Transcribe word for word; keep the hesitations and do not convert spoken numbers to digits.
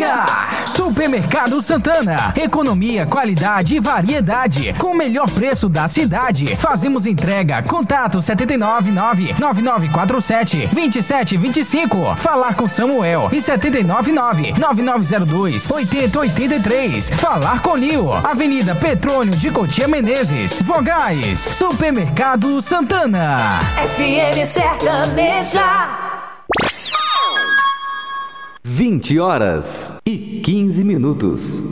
chega! Supermercado Santana. Economia, qualidade e variedade. Com o melhor preço da cidade. Fazemos entrega. Contato sete nove nove, nove nove quatro sete, dois sete dois cinco. Falar com Samuel. E sete nove nove, nove nove zero dois, oito zero oito três. Falar com Lio. Avenida Petrônio de Cotia Menezes. Vogais. Supermercado Santana. F M Sertaneja. vinte horas e quinze minutos.